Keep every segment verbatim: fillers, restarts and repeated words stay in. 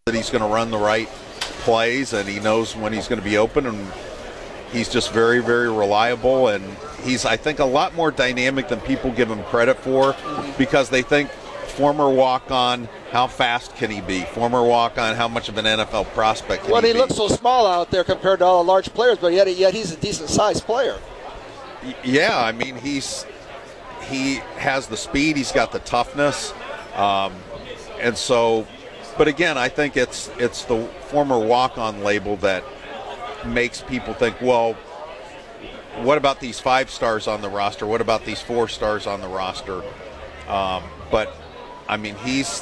that he's going to run the right plays, and he knows when he's going to be open, and he's just very, very reliable, and he's, I think, a lot more dynamic than people give him credit for, because they think former walk-on, how fast can he be? Former walk-on, how much of an N F L prospect can well, he, he be? looks so small out there compared to all the large players, but yet, yet he's a decent-sized player. Yeah, I mean, he's he has the speed, he's got the toughness, um, and so, but again, I think it's it's the former walk-on label that makes people think, well, what about these five stars on the roster? What about these four stars on the roster? Um, but, I mean, he's,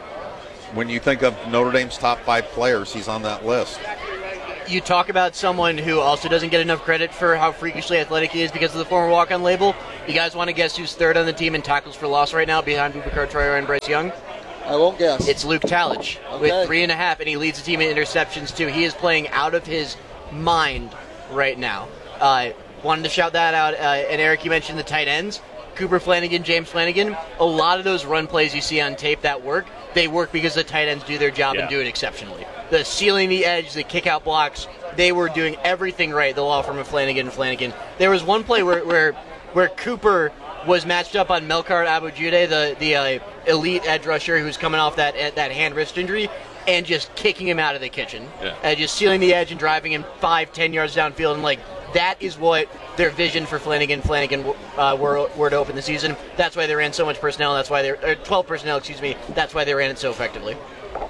when you think of Notre Dame's top five players, he's on that list. You talk about someone who also doesn't get enough credit for how freakishly athletic he is because of the former walk-on label. You guys want to guess who's third on the team in tackles for loss right now behind Boubacar Traore and Bryce Young? I won't guess. It's Luke Talich Okay. with three and a half, and he leads the team in interceptions too. He is playing out of his mind right now. Uh, wanted to shout that out. Uh, and Eric, you mentioned the tight ends. Cooper Flanagan, James Flanagan. A lot of those run plays you see on tape that work, they work because the tight ends do their job Yeah. and do it exceptionally. The sealing the edge, the kick-out blocks, they were doing everything right, the law firm of Flanagan and Flanagan. There was one play where where, where Cooper was matched up on Melkart Abujude, the, the uh, elite edge rusher who's coming off that that hand-wrist injury, and just kicking him out of the kitchen. Yeah. Uh, just sealing the edge and driving him five, ten yards downfield. And, like, that is what their vision for Flanagan Flanagan uh, were, were to open the season. That's why they ran so much personnel. That's why they're twelve personnel, excuse me. That's why they ran it so effectively.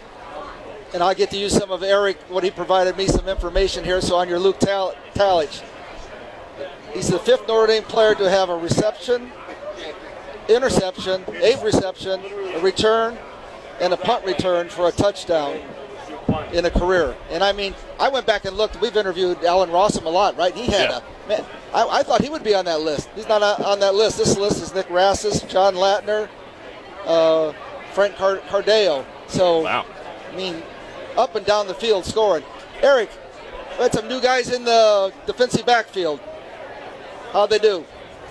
And I get to use some of Eric, what he provided me, some information here. So on your Luke Tal- Talich, he's the fifth Notre Dame player to have a reception, interception, a reception, a return, and a punt return for a touchdown in a career. And I mean, I went back and looked. We've interviewed Alan Rossum a lot, right? He had Yeah. a man. I, I thought he would be on that list. He's not on on that list. This list is Nick Rassis, John Latner, uh, Frank Car- Cardeo. So, Wow. I mean, up and down the field scoring. Eric, we had some new guys in the defensive backfield. How'd they do?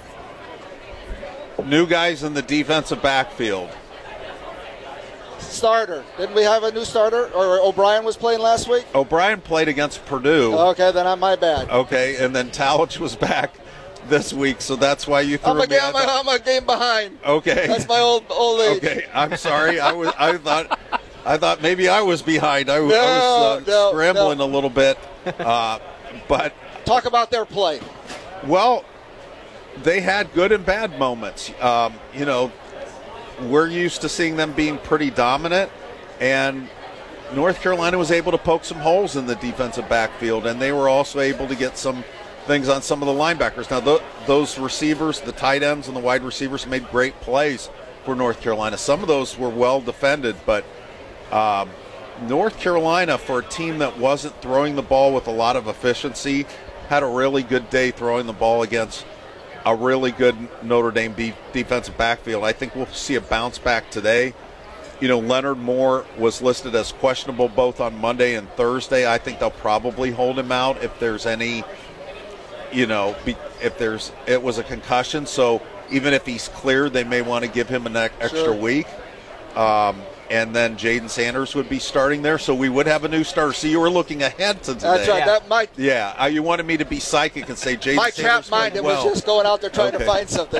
New guys in the defensive backfield. Starter. Didn't we have a new starter? Or O'Brien was playing last week? O'Brien played against Purdue. Okay, then I'm my bad. Okay, and then Talich was back this week, so that's why you threw I'm a, me. game, I I'm, a, thought- I'm a game behind. Okay. That's my old old age. Okay, I'm sorry. I was. I thought. I thought maybe I was behind. I, was- I was uh, No, no, scrambling no. a little bit, uh, but Talk about their play. well, they had good and bad moments. Um, you know, we're used to seeing them being pretty dominant, and North Carolina was able to poke some holes in the defensive backfield, and they were also able to get some things on some of the linebackers. Now, th- those receivers, the tight ends and the wide receivers, made great plays for North Carolina. Some of those were well defended, but um, North Carolina, for a team that wasn't throwing the ball with a lot of efficiency, had a really good day throwing the ball against a really good Notre Dame de- defensive backfield. I think we'll see a bounce back today. You know, Leonard Moore was listed as questionable both on Monday and Thursday. I think they'll probably hold him out if there's any, you know, be, if there's, it was a concussion. So even if he's cleared, they may want to give him an extra Sure. week. Um, and then Jaden Sanders would be starting there. So we would have a new starter. So you were looking ahead to today. That's right. Yeah. That might Yeah, uh, you wanted me to be psychic and say Jaden my Sanders trap mind played that well. was just going out there trying Okay. to find something.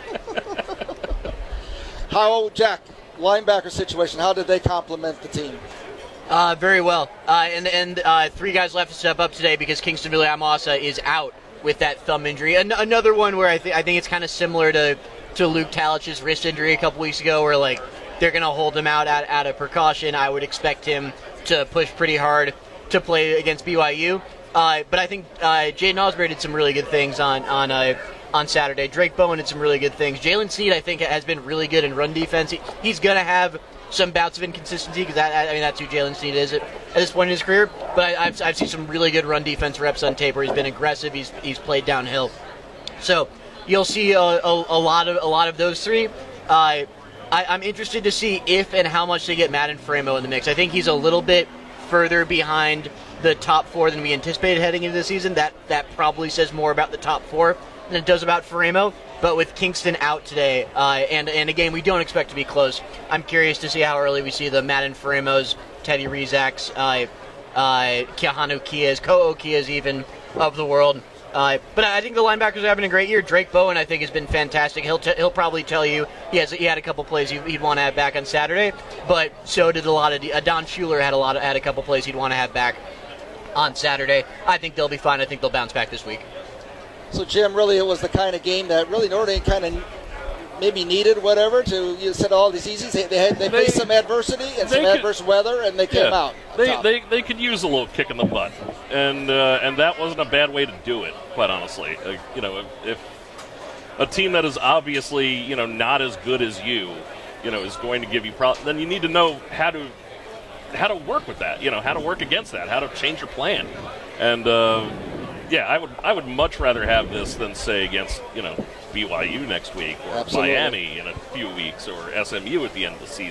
How, Jack, linebacker situation, how did they complement the team? Uh, very well. Uh, and and uh, three guys left to step up today because Kingston Viliamasa is out with that thumb injury. An- another one where I, th- I think it's kind of similar to, to Luke Talich's wrist injury a couple weeks ago, where like they're going to hold him out out, out of precaution. I would expect him to push pretty hard to play against B Y U. Uh, but I think uh, Jaden Osbury did some really good things on on uh, on Saturday. Drake Bowen did some really good things. Jalen Snead, I think, has been really good in run defense. He, he's going to have some bouts of inconsistency because that, I mean, that's who Jalen Snead is at, at this point in his career. But I, I've, I've seen some really good run defense reps on tape where he's been aggressive. He's he's played downhill. So you'll see a, a, a lot of a lot of those three. Uh, I, I'm interested to see if and how much they get Madden Framo in the mix. I think he's a little bit further behind the top four than we anticipated heading into the season. That that probably says more about the top four than it does about Framo. But with Kingston out today, uh, and and a game we don't expect to be close, I'm curious to see how early we see the Madden Faremos, Teddy Rizaks, uh, uh, Keahanu Kias, Ko'o Kias even of the world. Uh, but I think the linebackers are having a great year. Drake Bowen, I think, has been fantastic. He'll t- he'll probably tell you he has he had a couple plays he'd, he'd want to have back on Saturday, but so did a lot of uh, Don Schuler had a lot of, had a couple plays he'd want to have back on Saturday. I think they'll be fine. I think they'll bounce back this week. So, Jim, really it was the kind of game that really Notre Dame kind of maybe needed, whatever, to, you said all these easies. They, they, had, they, they faced some adversity and some could, adverse weather, and they came yeah, out. They, they they could use a little kick in the butt, and uh, and that wasn't a bad way to do it, quite honestly. Uh, you know, if, if a team that is obviously, you know, not as good as you, you know, is going to give you problems, then you need to know how to how to work with that, you know, how to work against that, how to change your plan. And, uh, yeah, I would I would much rather have this than, say, against, you know, B Y U next week or Absolutely. Miami in a few weeks or S M U at the end of the season.